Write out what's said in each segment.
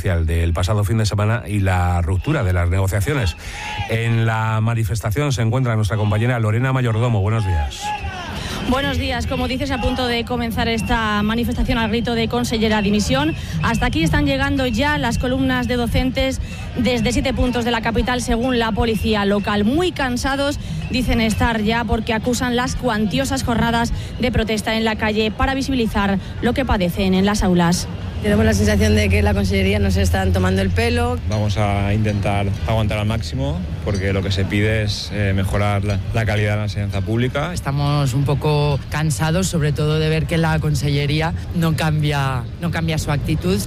judicial del pasado fin de semana y la ruptura de las negociaciones. En la manifestación se encuentra nuestra compañera Lorena Mayordomo. Buenos días. Buenos días. Como dices, a punto de comenzar esta manifestación al grito de consellera dimisión. Hasta aquí están llegando ya las columnas de docentes desde 7 puntos de la capital, según la policía local. Muy cansados, dicen estar ya, porque acusan las cuantiosas jornadas de protesta en la calle para visibilizar lo que padecen en las aulas. Tenemos la sensación de que la consellería nos están tomando el pelo. Vamos a intentar aguantar al máximo porque lo que se pide es mejorar la calidad de la enseñanza pública. Estamos un poco cansados, sobre todo de ver que la consellería no cambia su actitud.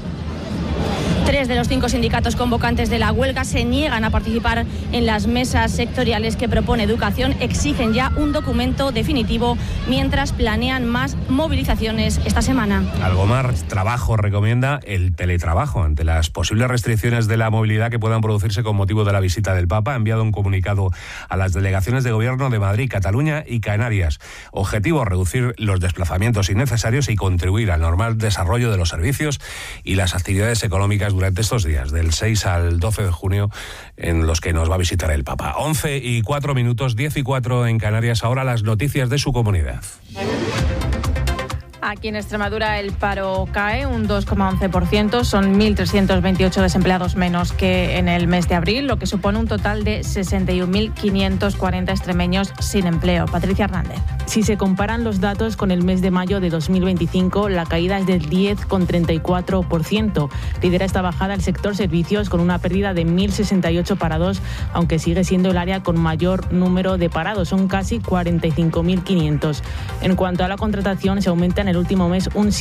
3 de los 5 sindicatos convocantes de la huelga se niegan a participar en las mesas sectoriales que propone Educación. Exigen ya un documento definitivo mientras planean más movilizaciones esta semana. Algomar Trabajo recomienda el teletrabajo ante las posibles restricciones de la movilidad que puedan producirse con motivo de la visita del Papa. Ha enviado un comunicado a las delegaciones de gobierno de Madrid, Cataluña y Canarias. Objetivo: reducir los desplazamientos innecesarios y contribuir al normal desarrollo de los servicios y las actividades económicas durante estos días, del 6 al 12 de junio, en los que nos va a visitar el Papa. 11:04, 10:04 en Canarias. Ahora las noticias de su comunidad. Aquí en Extremadura el paro cae un 2,11%, son 1.328 desempleados menos que en el mes de abril, lo que supone un total de 61.540 extremeños sin empleo. Patricia Hernández. Si se comparan los datos con el mes de mayo de 2025, la caída es del 10,34%. Lidera esta bajada el sector servicios con una pérdida de 1.068 parados, aunque sigue siendo el área con mayor número de parados, son casi 45.500. En cuanto a la contratación, se aumenta en el último mes un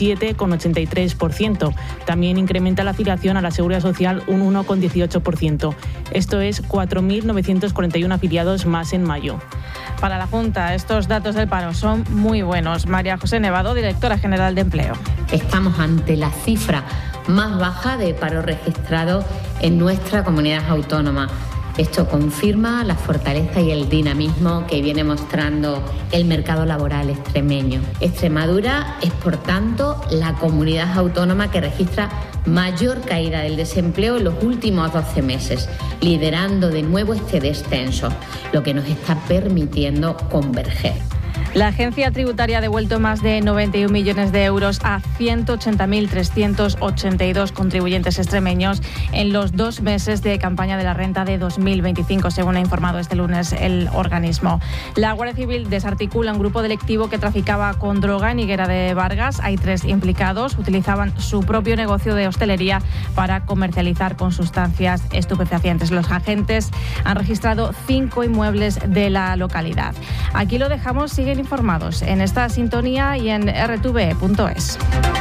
7,83%. También incrementa la afiliación a la Seguridad Social un 1,18%. Esto es 4.941 afiliados más en mayo. Para la Junta, estos datos del paro son muy buenos. María José Nevado, directora general de Empleo. Estamos ante la cifra más baja de paro registrado en nuestra comunidad autónoma. Esto confirma la fortaleza y el dinamismo que viene mostrando el mercado laboral extremeño. Extremadura es, por tanto, la comunidad autónoma que registra mayor caída del desempleo en los últimos 12 meses, liderando de nuevo este descenso, lo que nos está permitiendo converger. La agencia tributaria ha devuelto más de 91 millones de euros a 180.382 contribuyentes extremeños en los 2 meses de campaña de la renta de 2025, según ha informado este lunes el organismo. La Guardia Civil desarticula un grupo delictivo que traficaba con droga en Higuera de Vargas. Hay 3 implicados. Utilizaban su propio negocio de hostelería para comercializar con sustancias estupefacientes. Los agentes han registrado 5 inmuebles de la localidad. Aquí lo dejamos. Siguen informados en esta sintonía y en rtv.es.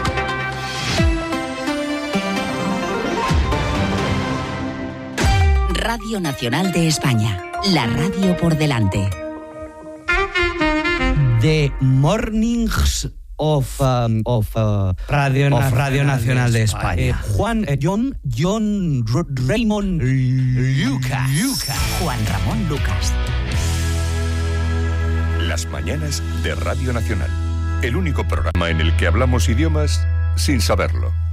Radio Nacional de España, la radio por delante. The Mornings of Radio Nacional de España. John Raymond Lucas. Juan Ramón Lucas. Las mañanas de Radio Nacional, el único programa en el que hablamos idiomas sin saberlo.